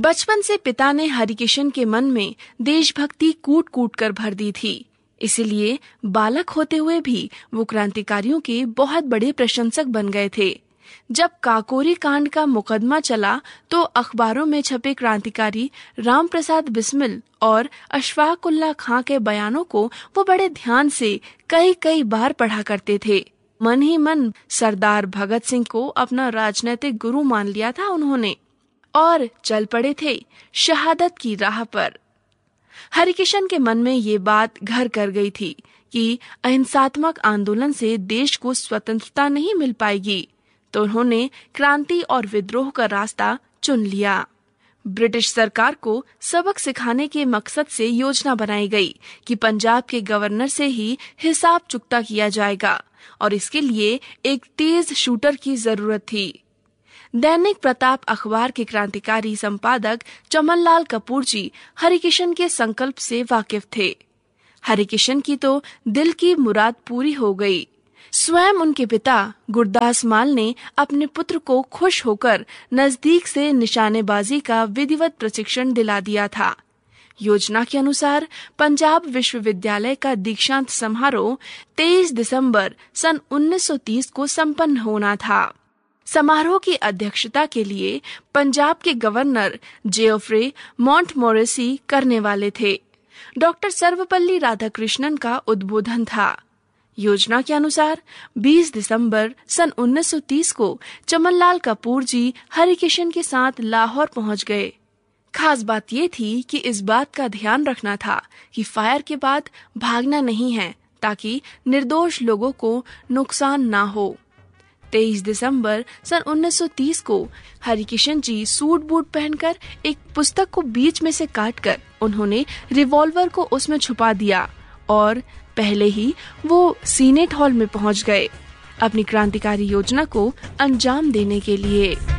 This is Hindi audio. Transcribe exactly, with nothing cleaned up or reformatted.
बचपन से पिता ने हरिकिशन के मन में देशभक्ति कूट कूट कर भर दी थी। इसलिए बालक होते हुए भी वो क्रांतिकारियों के बहुत बड़े प्रशंसक बन गए थे। जब काकोरी कांड का मुकदमा चला तो अखबारों में छपे क्रांतिकारी राम प्रसाद बिस्मिल और अशफाक उल्लाह खां के बयानों को वो बड़े ध्यान से कई कई बार पढ़ा करते थे। मन ही मन सरदार भगत सिंह को अपना राजनीतिक गुरु मान लिया था उन्होंने और चल पड़े थे शहादत की राह पर। हरिकिशन के मन में ये बात घर कर गई थी कि अहिंसात्मक आंदोलन से देश को स्वतंत्रता नहीं मिल पाएगी, तो उन्होंने क्रांति और विद्रोह का रास्ता चुन लिया। ब्रिटिश सरकार को सबक सिखाने के मकसद से योजना बनाई गई कि पंजाब के गवर्नर से ही हिसाब चुकता किया जाएगा और इसके लिए एक तेज शूटर की जरूरत थी। दैनिक प्रताप अखबार के क्रांतिकारी संपादक चमनलाल कपूर जी हरिकिशन के संकल्प से वाकिफ थे। हरिकिशन की तो दिल की मुराद पूरी हो गई। स्वयं उनके पिता गुरदास मान ने अपने पुत्र को खुश होकर नजदीक से निशानेबाजी का विधिवत प्रशिक्षण दिला दिया था। योजना के अनुसार पंजाब विश्वविद्यालय का दीक्षांत समारोह तेईस दिसंबर सन उन्नीस सौ तीस को संपन्न होना था। समारोह की अध्यक्षता के लिए पंजाब के गवर्नर जेओफ्रे मॉन्टमोरेसी करने वाले थे। डॉक्टर सर्वपल्ली राधाकृष्णन का उद्बोधन था। योजना के अनुसार बीस दिसंबर सन उन्नीस सौ तीस को चमनलाल कपूर जी हरिकिशन के साथ लाहौर पहुंच गए। खास बात ये थी कि इस बात का ध्यान रखना था कि फायर के बाद भागना नहीं है, ताकि निर्दोष लोगों को नुकसान ना हो। तेईस दिसंबर सन उन्नीस सौ तीस को हरिकिशन जी सूट बूट पहनकर एक पुस्तक को बीच में से काटकर उन्होंने रिवॉल्वर को उसमें छुपा दिया और पहले ही वो सीनेट हॉल में पहुंच गए अपनी क्रांतिकारी योजना को अंजाम देने के लिए।